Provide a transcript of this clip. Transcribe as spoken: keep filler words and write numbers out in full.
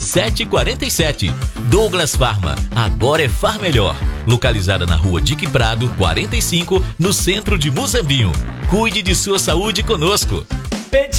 sete quatro sete. Douglas Farma, agora é Far Melhor. Localizada na rua Dique Prado, quarenta e cinco, no centro de Muzambinho. Cuide de sua saúde conosco.